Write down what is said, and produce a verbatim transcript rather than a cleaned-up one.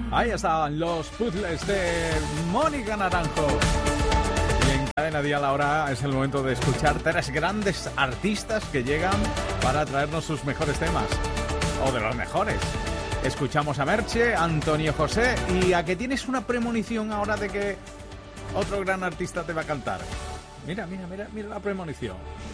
Ahí estaban los puzzles de Mónica Naranjo. Y en Cadena Dial ahora es el momento de escuchar tres grandes artistas que llegan para traernos sus mejores temas. O de los mejores. Escuchamos a Merche, a Antonio José y a que tienes una premonición ahora de que otro gran artista te va a cantar. Mira, mira, mira, mira la premonición.